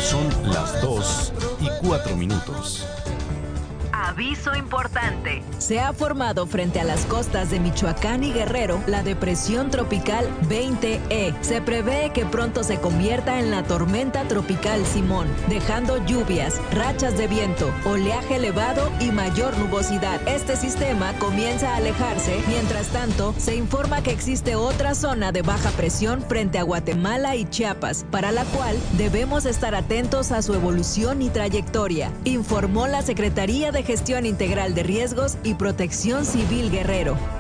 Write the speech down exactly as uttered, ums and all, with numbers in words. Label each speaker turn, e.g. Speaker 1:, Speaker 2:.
Speaker 1: Son las dos y cuatro minutos.
Speaker 2: Aviso importante.
Speaker 3: Se ha formado frente a las costas de Michoacán y Guerrero la depresión tropical veinte E. Se prevé que pronto se convierta en la tormenta tropical Simón, dejando lluvias, rachas de viento, oleaje elevado y mayor nubosidad. Este sistema comienza a alejarse. Mientras tanto, se informa que existe otra zona de baja presión frente a Guatemala y Chiapas, para la cual debemos estar atentos a su evolución y trayectoria, informó la Secretaría de Gestión Integral de Riesgos y Protección Civil Guerrero.